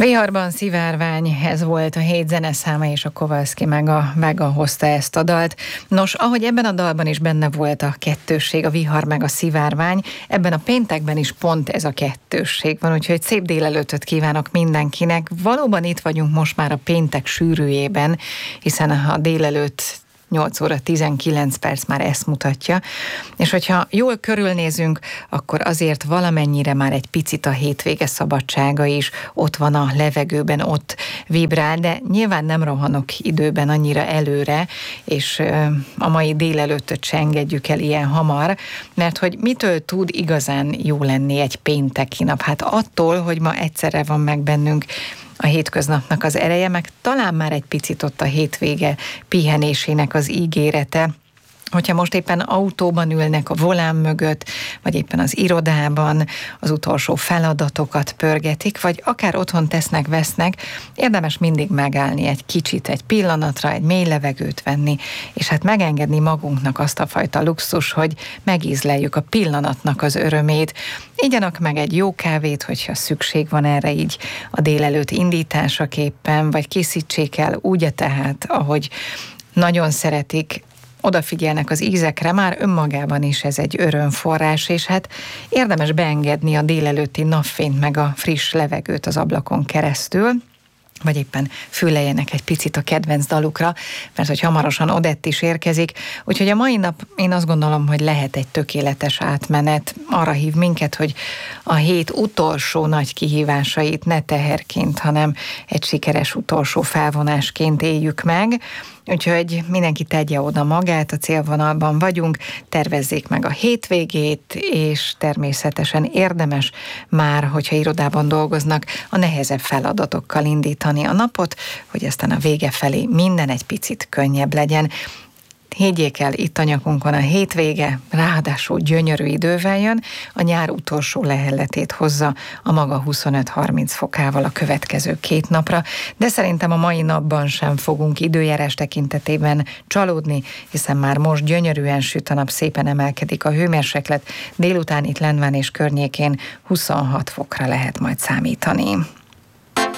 Viharban szivárvány, ez volt a hét zeneszáma, és a Kowalski meg a Vega hozta ezt a dalt. Nos, ahogy ebben a dalban is benne volt a kettősség, a vihar meg a szivárvány, ebben a péntekben is pont ez a kettősség van, úgyhogy szép délelőttöt kívánok mindenkinek. Valóban itt vagyunk most már a péntek sűrűjében, hiszen a délelőtt 8 óra 19 perc már ezt mutatja, és hogyha jól körülnézünk, akkor azért valamennyire már egy picit a hétvége szabadsága is ott van a levegőben, ott vibrál, de nyilván nem rohanok időben annyira előre, és a mai délelőttöt se engedjük el ilyen hamar, mert hogy mitől tud igazán jó lenni egy pénteki nap? Hát attól, hogy ma egyszerre van meg bennünk a hétköznapnak az ereje, meg talán már egy picit ott a hétvége pihenésének az ígérete. Hogyha most éppen autóban ülnek a volán mögött, vagy éppen az irodában az utolsó feladatokat pörgetik, vagy akár otthon tesznek-vesznek, érdemes mindig megállni egy kicsit, egy pillanatra, egy mély levegőt venni, és hát megengedni magunknak azt a fajta luxus, hogy megízleljük a pillanatnak az örömét. Igyanak meg egy jó kávét, hogyha szükség van erre így a délelőtt indításaképpen, vagy készítsék el úgy a tehát, ahogy nagyon szeretik, odafigyelnek az ízekre, már önmagában is ez egy örömforrás, és hát érdemes beengedni a délelőtti napfényt meg a friss levegőt az ablakon keresztül, vagy éppen füleljenek egy picit a kedvenc dalukra, mert hogy hamarosan Odett is érkezik. Úgyhogy a mai nap én azt gondolom, hogy lehet egy tökéletes átmenet. Arra hív minket, hogy a hét utolsó nagy kihívásait ne teherként, hanem egy sikeres utolsó felvonásként éljük meg. Úgyhogy mindenki tegye oda magát, a célvonalban vagyunk, tervezzék meg a hétvégét, és természetesen érdemes már, hogyha irodában dolgoznak, a nehezebb feladatokkal indítani a napot, hogy aztán a vége felé minden egy picit könnyebb legyen. Higgyék el, itt a nyakunkon a hétvége, ráadásul gyönyörű idővel jön, a nyár utolsó lehelletét hozza a maga 25-30 fokával a következő 2 napra, de szerintem a mai napban sem fogunk időjárás tekintetében csalódni, hiszen már most gyönyörűen süt a nap, szépen emelkedik a hőmérséklet, délután itt Lendván és környékén 26 fokra lehet majd számítani.